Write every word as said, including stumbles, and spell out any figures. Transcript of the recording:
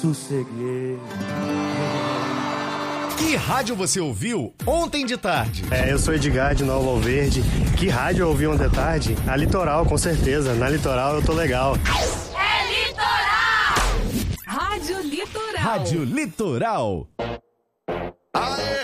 sosseguei. Que rádio você ouviu ontem de tarde? É, eu sou Edgar de Nova Alverde. Que rádio eu ouvi ontem de tarde? A Litoral, com certeza. Na Litoral eu tô legal. É Litoral! Rádio Litoral. Rádio Litoral. Aê!